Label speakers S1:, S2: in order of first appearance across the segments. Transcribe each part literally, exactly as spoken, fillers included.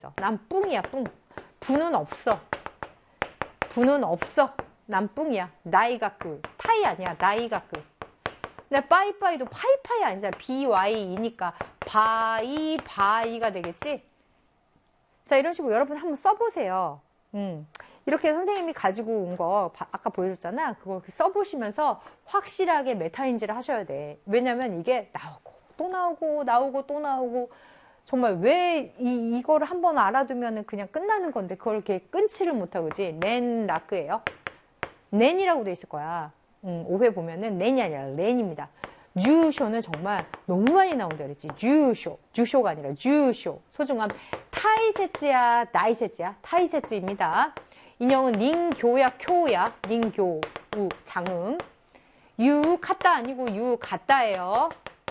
S1: 난 뿡이야, 뿡. 부는 없어. 부는 없어. 난 뿡이야. 나이가크. 타이 아니야. 나이가크. 근데 빠이빠이도 파이파이 아니잖아. 비와이이니까 바이, 바이가 되겠지? 자, 이런 식으로 여러분 한번 써보세요. 음. 이렇게 선생님이 가지고 온 거 아까 보여줬잖아. 그거 써보시면서 확실하게 메타인지를 하셔야 돼. 왜냐면 이게 나오고 또 나오고 나오고 또 나오고 정말 왜 이, 이거를 한번 알아두면 그냥 끝나는 건데 그걸 이렇게 끊지를 못하고 그지? 렌 라크예요. 렌이라고 돼 있을 거야. 음, 오회 보면은 렌이 아니라 렌입니다. 주쇼는 정말 너무 많이 나온다 그랬지. 주쇼. 주쇼가 아니라 주쇼. 소중함. 타이세츠야, 나이세츠야. 타이세츠입니다. 인형은 닝교야, 쿄야. 닝교, 우, 장음. 유, 카따 아니고 유, 가따예요.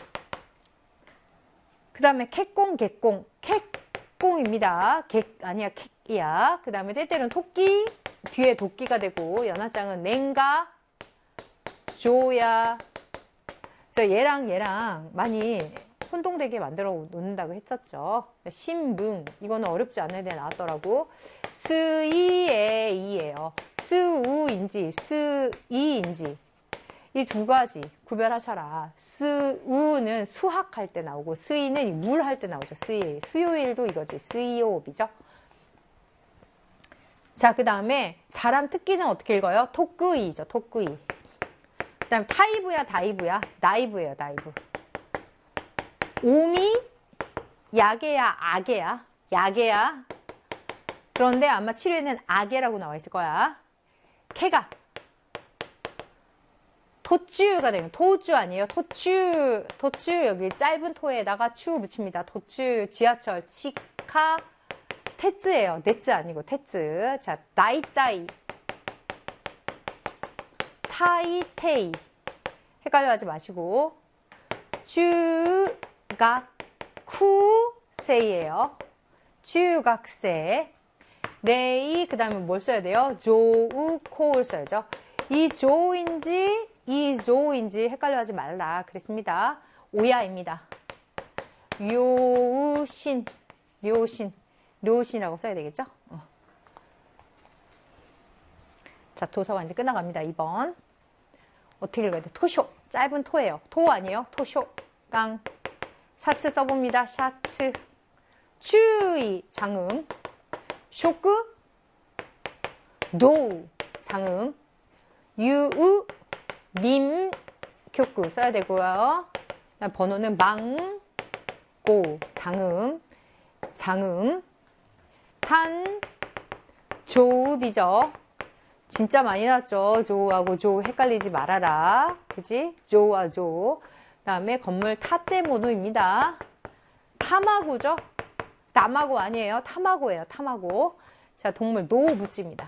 S1: 그 다음에 캣꽁, 개꽁. 캣꽁입니다. 개, 아니야, 캣이야. 그 다음에 때때로는 토끼. 뒤에 도끼가 되고, 연하장은 냉가, 조야. 그래서 얘랑 얘랑 많이 혼동되게 만들어 놓는다고 했었죠. 신붕. 이거는 어렵지 않은 데 나왔더라고. 스이에 이예요. 스우인지 스이인지 이 두 가지 구별하셔라. 스우는 수학할 때 나오고 스이는 물 할 때 나오죠. 스이. 수요일도 이거지. 스이오비죠. 자, 그 다음에 자람 특기는 어떻게 읽어요? 토끄이죠. 토끄이. 그 다음에 타이브야, 다이브야? 나이브예요, 나이브. 오미, 야게야, 아게야? 야게야. 그런데 아마 치료에는 아게라고 나와 있을 거야. 캐가. 토쭈가 되는, 토쭈 아니에요? 토쭈, 토쭈. 여기 짧은 토에다가 추 붙입니다. 토쭈, 지하철, 치카, 테츠예요. 네츠 아니고 테츠. 자, 나이따이. 타이테이. 헷갈려 하지 마시고. 주각쿠세이에요. 주각세. 네이, 그 다음에 뭘 써야 돼요? 조우코를 써야죠. 이 조인지, 이 조인지 헷갈려 하지 말라. 그랬습니다. 오야입니다. 료우신, 료신, 료신이라고 써야 되겠죠? 어. 자, 도서가 이제 끝나갑니다. 이 번. 어떻게 읽어야 돼? 토쇼. 짧은 토예요. 토 아니에요? 토쇼. 깡. 샤츠 써봅니다. 샤츠. 추이. 장음. 쇼크. 노우. 장음. 유우. 님. 교구 써야 되고요. 번호는 망. 고. 장음. 장음. 탄. 조읍이죠. 진짜 많이 나왔죠. 조하고 조 헷갈리지 말아라. 그지? 조와 조. 그 다음에 건물 타떼모노입니다. 타마고죠? 나마고 아니에요. 타마고예요. 타마고. 자, 동물 노 붙입니다.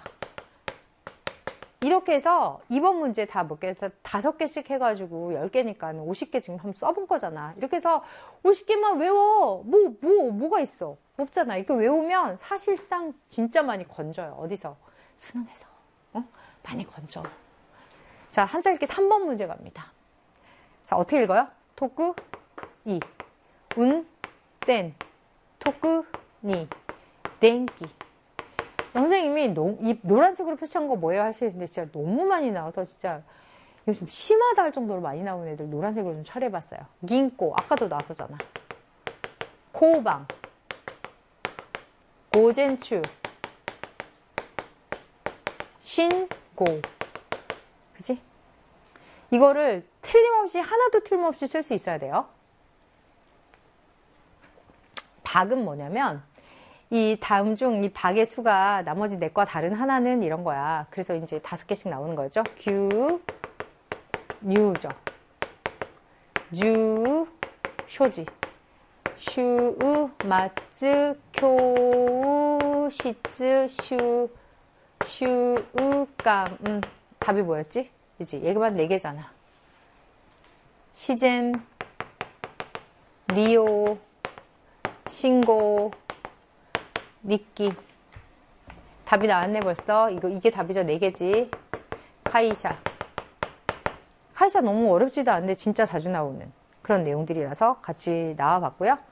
S1: 이렇게 해서 이번 문제 다 몇 개에서 다섯 개씩 해가지고 열 개니까 오십 개 지금 한번 써본 거잖아. 이렇게 해서 오십 개만 외워. 뭐, 뭐, 뭐가 있어? 없잖아. 이거 외우면 사실상 진짜 많이 건져요. 어디서? 수능에서. 어? 많이 건져. 자, 한자 읽기 삼 번 문제 갑니다. 자, 어떻게 읽어요? 토쿠, 이, 운, 땐, 토쿠, 니, 땡기. 선생님이 노, 이 노란색으로 표시한 거 뭐예요? 하시는데 진짜 너무 많이 나와서 진짜 이거 좀 심하다 할 정도로 많이 나오는 애들 노란색으로 좀 처리해봤어요. 긴꼬, 아까도 나왔었잖아. 코방, 고젠추, 신고. 그치? 이거를 틀림없이, 하나도 틀림없이 쓸 수 있어야 돼요. 박은 뭐냐면, 이 다음 중 이 박의 수가 나머지 넷과 다른 하나는 이런 거야. 그래서 이제 다섯 개씩 나오는 거죠. 규, 뉴죠. 주, 쇼지. 슈, 마츠, 쿄, 시츠, 슈, 슈, 감. 음, 답이 뭐였지? 그치? 얘만 네 개잖아. 시젠, 리오, 신고, 니끼. 답이 나왔네 벌써. 이거 이게 답이죠. 네 개지. 카이샤. 카이샤 너무 어렵지도 않은데 진짜 자주 나오는 그런 내용들이라서 같이 나와 봤고요.